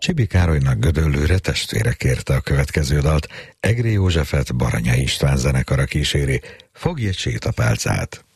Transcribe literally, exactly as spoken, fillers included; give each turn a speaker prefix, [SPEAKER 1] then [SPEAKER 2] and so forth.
[SPEAKER 1] Csibi Károlynak Gödöllőre testvére kérte a következő dalt, Egri Józsefet Baranyai István zenekara kíséri, Fogj egy sétapálcát.